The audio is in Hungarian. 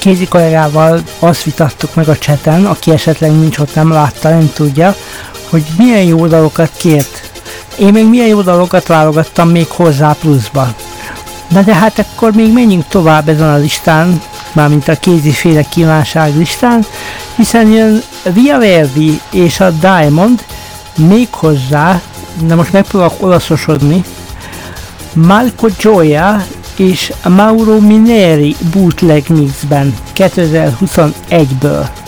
Kézi kollégával azt vitattuk meg a chaten, aki esetleg nincs ott, nem látta, nem tudja, hogy milyen jó dalokat kért. Én még milyen jó dalokat válogattam még hozzá pluszba. Na de hát akkor még menjünk tovább ezen a listán, mármint a kéziféle kívánság listán, hiszen jön Via Verdi és a Diamond, még hozzá, de most megpróbálok olaszosodni, Marco Gioia és Mauro Mineri bootleg mixben 2021-ből.